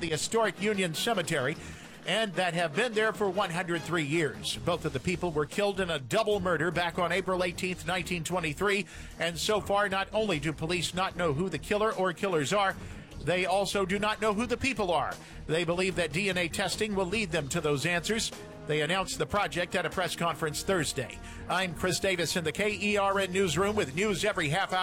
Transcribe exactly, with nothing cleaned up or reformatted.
the historic Union Cemetery and that have been there for one hundred three years. Both of the people were killed in a double murder back on April eighteenth, nineteen twenty-three, and so far not only do police not know who the killer or killers are, they also do not know who the people are. They believe that D N A testing will lead them to those answers. They announced the project at a press conference Thursday. I'm Chris Davis in the K E R N newsroom with news every half hour.